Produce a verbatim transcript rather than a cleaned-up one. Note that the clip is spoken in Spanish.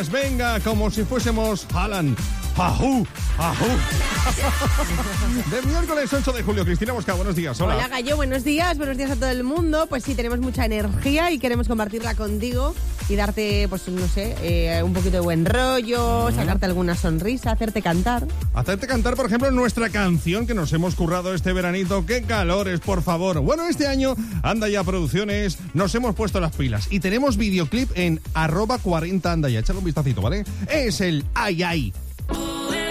días, venga, como si fuésemos Haaland. ¡Ajú! ¡Ajú! De miércoles ocho de julio, Cristina Mosca, buenos días, hola. Hola, Gallo, buenos días, buenos días a todo el mundo. Pues sí, tenemos mucha energía y queremos compartirla contigo y darte, pues no sé, eh, un poquito de buen rollo, uh-huh. sacarte alguna sonrisa, hacerte cantar. Hacerte cantar, por ejemplo, nuestra canción que nos hemos currado este veranito. ¡Qué calores, por favor! Bueno, este año, Anda Ya Producciones, nos hemos puesto las pilas y tenemos videoclip en arroba cuarenta Anda Ya. Échale un vistacito, ¿vale? Es el Ay Ay.